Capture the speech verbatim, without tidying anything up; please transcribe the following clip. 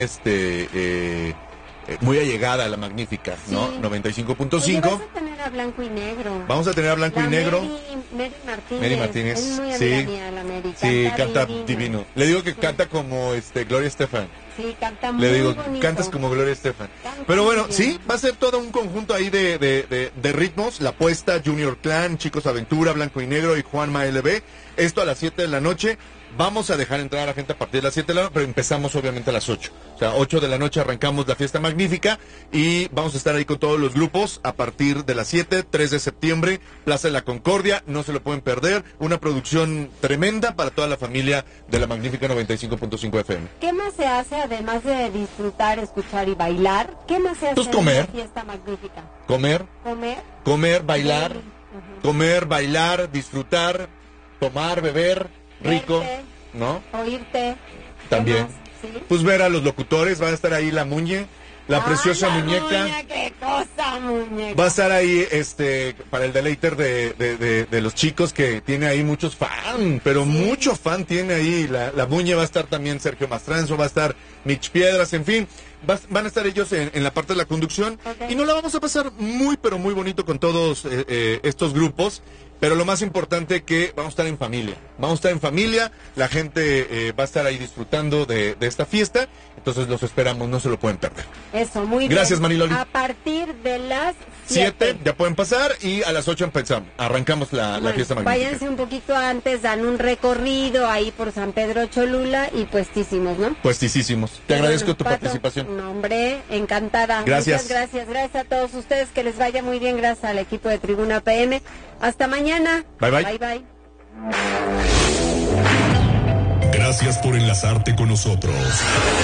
este eh, eh, muy allegada a la Magnífica, ¿no? Sí. noventa y cinco punto Oye, cinco. vas a tener a Blanco y Negro. Vamos a tener a Blanco La y Negro. Mary, Mary Martínez. Mary Martínez, Es muy amiga sí. mía, la Mary. Sí, Canta canta divino. divino. Le digo que Sí. canta como este Gloria Estefan. Sí, canta muy Le digo, bonito. cantas como Gloria Estefan. Canta Pero bueno, muy sí, bien. va a ser todo un conjunto ahí de, de, de, de ritmos. La Apuesta, Junior Clan, Chicos Aventura, Blanco y Negro y Juanma L B. Esto a las siete de la noche. Vamos a dejar entrar a la gente a partir de las siete de la noche, pero empezamos obviamente a las ocho. O sea, ocho de la noche arrancamos la fiesta magnífica y vamos a estar ahí con todos los grupos a partir de las siete, tres de septiembre, Plaza de la Concordia. No se lo pueden perder. Una producción tremenda para toda la familia de la Magnífica noventa y cinco punto cinco F M. ¿Qué más se hace además de disfrutar, escuchar y bailar? ¿Qué más se hace Pues en comer. una fiesta magnífica? Comer, Comer. comer, bailar, Ujú. comer, bailar, disfrutar, tomar, beber, rico, Verte. ¿no? Oírte. ¿Qué También. más? ¿Sí? Pues ver a los locutores, va a estar ahí la Muñe, la Ah, preciosa la muñeca. muñeca, qué cosa, muñeca. Va a estar ahí este para el deleiter de, de, de, de los chicos que tiene ahí muchos fan, pero Sí. mucho fan tiene ahí. La, la Muñe va a estar también Sergio Mastranzo, va a estar Mitch Piedras, en fin. Va- van a estar ellos en, en la parte de la conducción. Ok. Y nos la vamos a pasar muy, pero muy bonito con todos eh, eh, estos grupos. Pero lo más importante que vamos a estar en familia. Vamos a estar en familia, la gente eh, va a estar ahí disfrutando de, de esta fiesta. Entonces los esperamos, no se lo pueden perder. Eso, muy bien. Gracias, Mariloli. A partir de las Siete, siete. ya pueden pasar y a las ocho empezamos. Arrancamos la, la Bueno, fiesta magnífica. váyanse un poquito antes, dan un recorrido ahí por San Pedro Cholula y puestísimos, ¿no? Puestísimos. Te Qué agradezco bueno, tu Pato. participación. No, hombre, encantada. Gracias. Muchas gracias. Gracias a todos ustedes. Que les vaya muy bien. Gracias al equipo de Tribuna P M. Hasta mañana. Bye, bye. Bye, bye. Gracias por enlazarte con nosotros.